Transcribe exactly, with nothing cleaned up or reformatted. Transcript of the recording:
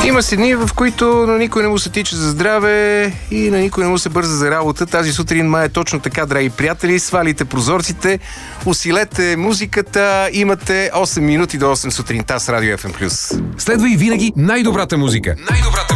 Има си дни, в които на никой не му се тича за здраве и на никой не му се бърза за работа. Тази сутрин май е точно така, драги приятели. Свалите прозорците, усилете музиката. Имате осем минути до осем сутринта с Радио Еф Ем Плюс. Следва и винаги най-добрата музика. Най-добрата